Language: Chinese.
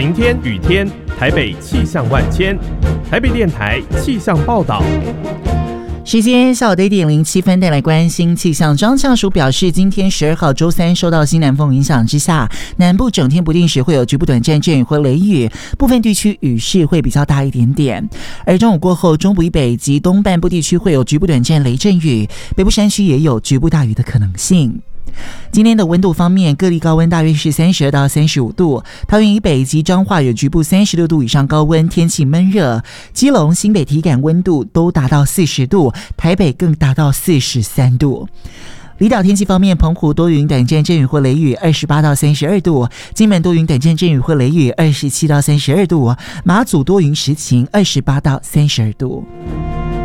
晴天、雨天，台北气象万千。台北电台气象报道。 时间下午的1:07，带来关心气象。中央气象署表示，今天12号周三受到西南风影响之下，南部整天不定时会有局部短暂阵雨或雷雨，部分地区雨势会比较大一点点。而中午过后，中部以北及东半部地区会有局部短暂雷阵雨，北部山区也有局部大雨的可能性。今天的温度方面，各地高温大约是32到35度，桃园以北及彰化有局部36度以上高温，天气闷热。基隆、新北体感温度都达到40度，台北更达到43度。离岛天气方面，澎湖多云短暂阵雨或雷雨28到32度，金门多云短暂阵雨或雷雨27到32度，马祖多云时晴28到32度。